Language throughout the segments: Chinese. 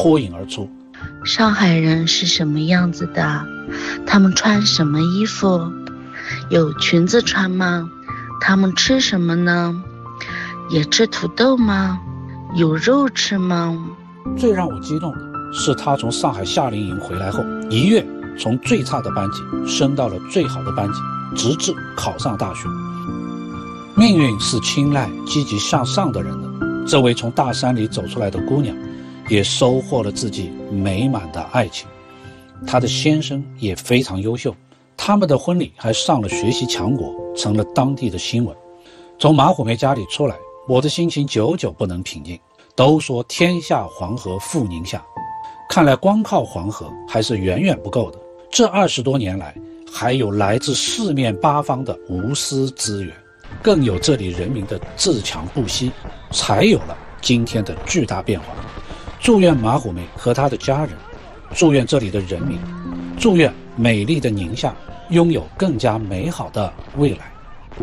脱颖而出。 上海人是什么样子的？他们穿什么衣服？有裙子穿吗？他们吃什么呢？也吃土豆吗？有肉吃吗？ 最让我激动的是，他从上海夏令营回来后，1月从最差的班级升到了最好的班级，直至考上大学。命运是青睐积极向上的人的。这位从大山里走出来的姑娘也收获了自己美满的爱情，她的先生也非常优秀，他们的婚礼还上了学习强国，成了当地的新闻。从马虎梅家里出来，我的心情久久不能平静。都说天下黄河复宁夏，看来光靠黄河还是远远不够的。这20多年来，还有来自四面八方的无私资源，更有这里人民的自强不息，才有了今天的巨大变化。祝愿马虎梅和她的家人，祝愿这里的人民，祝愿美丽的宁夏拥有更加美好的未来。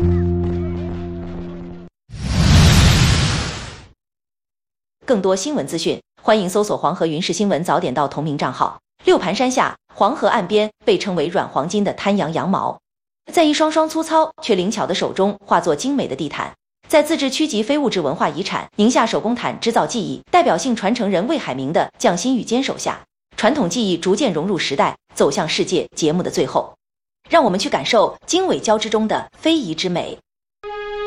更多新闻资讯，欢迎搜索黄河云氏新闻早点到同名账号。六盘山下，黄河岸边被称为软黄金的滩羊羊毛，在一双双粗糙却灵巧的手中化作精美的地毯。在自治区级非物质文化遗产宁夏手工毯织造技艺代表性传承人魏海明的匠心与坚守下，传统技艺逐渐融入时代，走向世界。节目的最后，让我们去感受经纬交织中的非遗之美。